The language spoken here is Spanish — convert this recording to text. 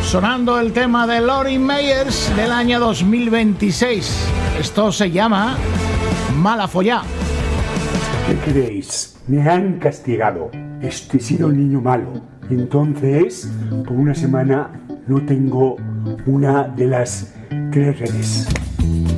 Sonando el tema de Lorin Meyers del año 2026. Esto se llama Mala Follá. ¿Qué creéis? Me han castigado. He sido un niño malo. Entonces, por una semana no tengo una de las 3 redes.